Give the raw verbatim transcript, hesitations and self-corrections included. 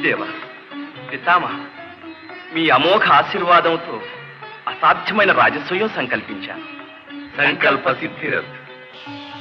గురుదేవ పితామహ, మీ అమోఘ ఆశీర్వాదంతో అసాధ్యమైన రాజస్వయం సంకల్పించాను. సంకల్ప సిద్ధిరస్తు.